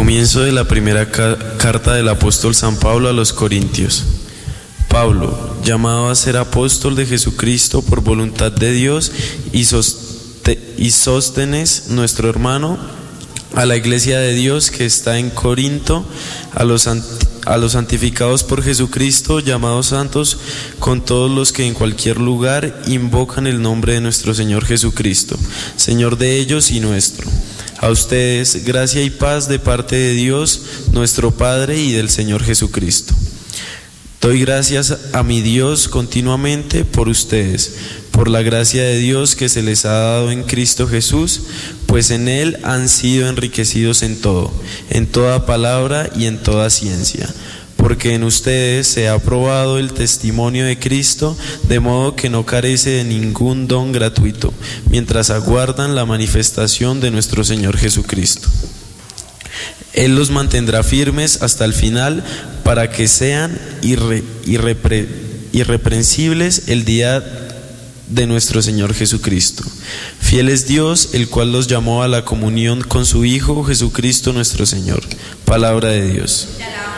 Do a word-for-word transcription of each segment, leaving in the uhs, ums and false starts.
Comienzo de la primera ca- carta del apóstol San Pablo a los Corintios. Pablo, llamado a ser apóstol de Jesucristo por voluntad de Dios, y, soste- y Sóstenes, nuestro hermano, a la iglesia de Dios que está en Corinto, a los, sant- a los santificados por Jesucristo, llamados santos, con todos los que en cualquier lugar invocan el nombre de nuestro Señor Jesucristo, Señor de ellos y nuestro. A ustedes, gracia y paz de parte de Dios, nuestro Padre, y del Señor Jesucristo. Doy gracias a mi Dios continuamente por ustedes, por la gracia de Dios que se les ha dado en Cristo Jesús, pues en Él han sido enriquecidos en todo, en toda palabra y en toda ciencia, porque en ustedes se ha probado el testimonio de Cristo, de modo que no carece de ningún don gratuito, mientras aguardan la manifestación de nuestro Señor Jesucristo. Él los mantendrá firmes hasta el final, para que sean irre, irrepre, irreprensibles el día de nuestro Señor Jesucristo. Fiel es Dios, el cual los llamó a la comunión con su Hijo Jesucristo nuestro Señor. Palabra de Dios.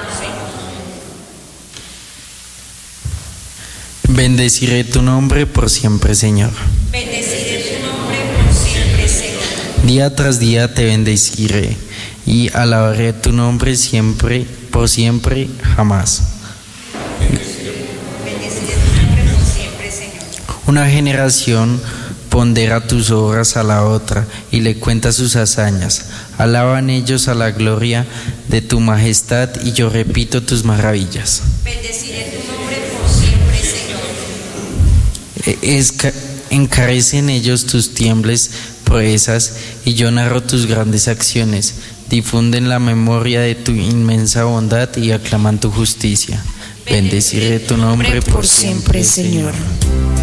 Bendeciré tu nombre por siempre, Señor. Bendeciré tu nombre por siempre, Señor. Día tras día te bendeciré y alabaré tu nombre siempre, por siempre, jamás. Bendeciré tu nombre por siempre, Señor. Una generación pondera tus obras a la otra y le cuenta sus hazañas. Alaban ellos a la gloria de tu majestad y yo repito tus maravillas. Bendeciré tu nombre por siempre, Señor. Esca- encarecen ellos tus tiembles proezas y yo narro tus grandes acciones. Difunden la memoria de tu inmensa bondad y aclaman tu justicia. Bendeciré tu nombre por siempre, Señor.